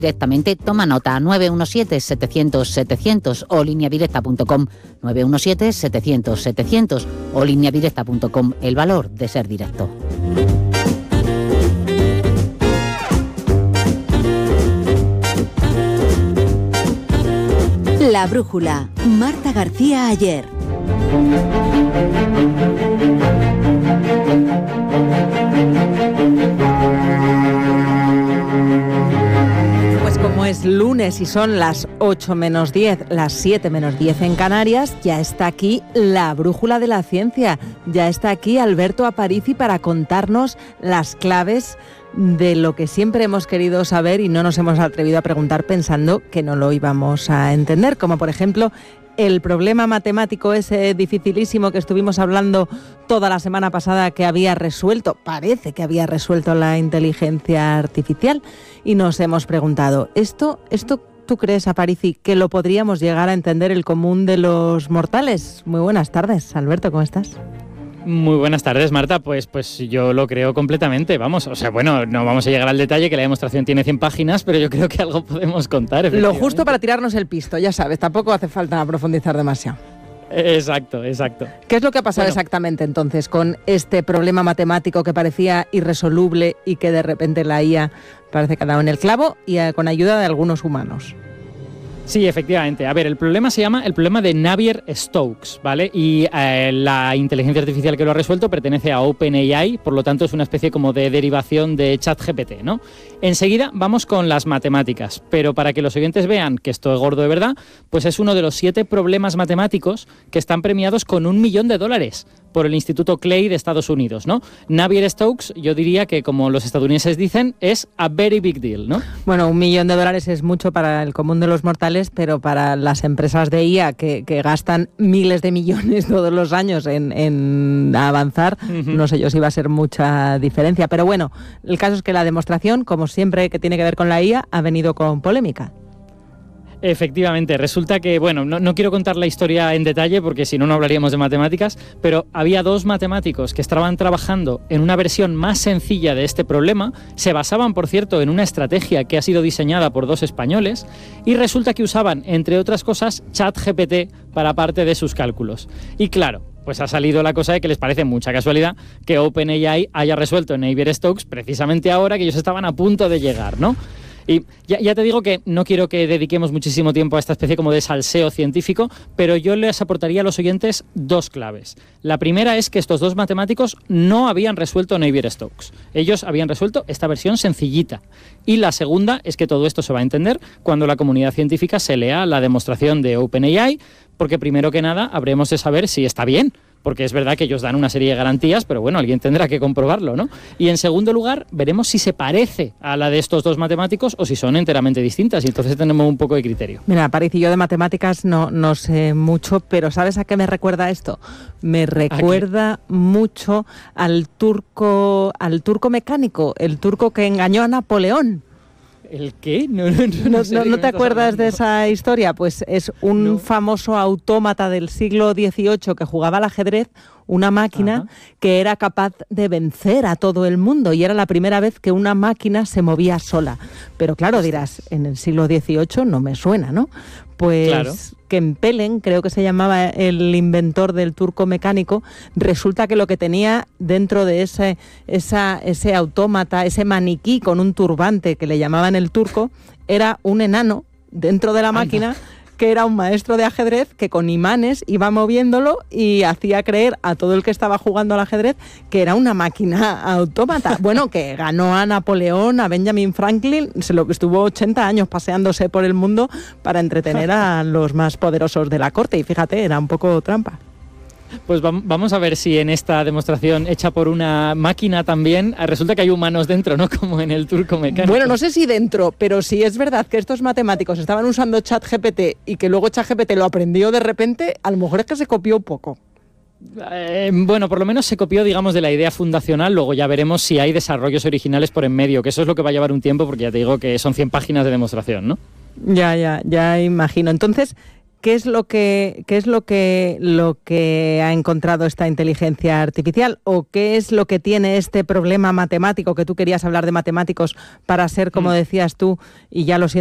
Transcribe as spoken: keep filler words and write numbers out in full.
Directamente toma nota nueve uno siete, setecientos, setecientos o línea directa punto com, nueve uno siete, setecientos, setecientos o línea directa punto com, el valor de ser directo. La brújula, Marta García Ayer. Pues como es lunes y son las ocho menos diez, las siete menos diez en Canarias, ya está aquí la brújula de la ciencia. Ya está aquí Alberto Aparici para contarnos las claves de lo que siempre hemos querido saber y no nos hemos atrevido a preguntar pensando que no lo íbamos a entender, como por ejemplo el problema matemático ese dificilísimo que estuvimos hablando toda la semana pasada que había resuelto, parece que había resuelto la inteligencia artificial, y nos hemos preguntado, ¿esto, esto tú crees, Aparici, que lo podríamos llegar a entender el común de los mortales? Muy buenas tardes, Alberto, ¿cómo estás? Muy buenas tardes, Marta. Pues, pues yo lo creo completamente, vamos. O sea, bueno, no vamos a llegar al detalle, que la demostración tiene cien páginas, pero yo creo que algo podemos contar. Lo justo para tirarnos el pisto, ya sabes, tampoco hace falta profundizar demasiado. Exacto, exacto. ¿Qué es lo que ha pasado bueno. exactamente entonces con este problema matemático que parecía irresoluble y que de repente la I A parece que ha dado en el clavo y con ayuda de algunos humanos? Sí, efectivamente. A ver, el problema se llama el problema de Navier-Stokes, ¿vale? Y eh, la inteligencia artificial que lo ha resuelto pertenece a OpenAI, por lo tanto es una especie como de derivación de ChatGPT, ¿no? Enseguida vamos con las matemáticas, pero para que los oyentes vean que esto es gordo de verdad, pues es uno de los siete problemas matemáticos que están premiados con un millón de dólares por el Instituto Clay de Estados Unidos, ¿no? Navier-Stokes, yo diría que, como los estadounidenses dicen, es a very big deal, ¿no? Bueno, un millón de dólares es mucho para el común de los mortales, pero para las empresas de I A que, que gastan miles de millones todos los años en, en avanzar, uh-huh. no sé yo si va a ser mucha diferencia. Pero bueno, el caso es que la demostración, como siempre que tiene que ver con la I A, ha venido con polémica. Efectivamente, resulta que, bueno, no, no quiero contar la historia en detalle porque si no, no hablaríamos de matemáticas, pero había dos matemáticos que estaban trabajando en una versión más sencilla de este problema, se basaban, por cierto, en una estrategia que ha sido diseñada por dos españoles y resulta que usaban, entre otras cosas, ChatGPT para parte de sus cálculos. Y claro, pues ha salido la cosa de que les parece mucha casualidad que OpenAI haya resuelto en Navier-Stokes precisamente ahora que ellos estaban a punto de llegar, ¿no? Y ya, ya te digo que no quiero que dediquemos muchísimo tiempo a esta especie como de salseo científico, pero yo les aportaría a los oyentes dos claves. La primera es que estos dos matemáticos no habían resuelto Navier-Stokes. Ellos habían resuelto esta versión sencillita. Y la segunda es que todo esto se va a entender cuando la comunidad científica se lea la demostración de OpenAI, porque primero que nada habremos de saber si está bien. Porque es verdad que ellos dan una serie de garantías, pero bueno, alguien tendrá que comprobarlo, ¿no? Y en segundo lugar, veremos si se parece a la de estos dos matemáticos o si son enteramente distintas, y entonces tenemos un poco de criterio. Mira, Aparici, yo de matemáticas no, no sé mucho, pero ¿sabes a qué me recuerda esto? Me recuerda mucho al turco, al turco mecánico, el turco que engañó a Napoleón. ¿El qué? No, no, no, no, sé no, de ¿no te acuerdas hablando. de esa historia? Pues es un No. famoso autómata del siglo dieciocho que jugaba al ajedrez, una máquina Ajá. que era capaz de vencer a todo el mundo y era la primera vez que una máquina se movía sola. Pero claro, dirás, en el siglo dieciocho no me suena, ¿no? Pues Claro. Kempelen, creo que se llamaba el inventor del turco mecánico, resulta que lo que tenía dentro de ese, esa, ese autómata, ese maniquí con un turbante que le llamaban el turco, era un enano dentro de la máquina. Anda. Que era un maestro de ajedrez que con imanes iba moviéndolo y hacía creer a todo el que estaba jugando al ajedrez que era una máquina autómata. Bueno, que ganó a Napoleón, a Benjamin Franklin, se lo que estuvo ochenta años paseándose por el mundo para entretener a los más poderosos de la corte. Y fíjate, era un poco trampa. Pues vamos a ver si en esta demostración hecha por una máquina también resulta que hay humanos dentro, ¿no? Como en el turco mecánico. Bueno, no sé si dentro, pero si es verdad que estos matemáticos estaban usando ChatGPT y que luego ChatGPT lo aprendió de repente, a lo mejor es que se copió un poco. Eh, bueno, por lo menos se copió, digamos, de la idea fundacional. Luego ya veremos si hay desarrollos originales por en medio, que eso es lo que va a llevar un tiempo, porque ya te digo que son cien páginas de demostración, ¿no? Ya, ya, ya imagino. Entonces, ¿qué es lo que qué es lo que lo que ha encontrado esta inteligencia artificial o qué es lo que tiene este problema matemático que tú querías hablar de matemáticos para ser, como decías tú, y ya lo siento,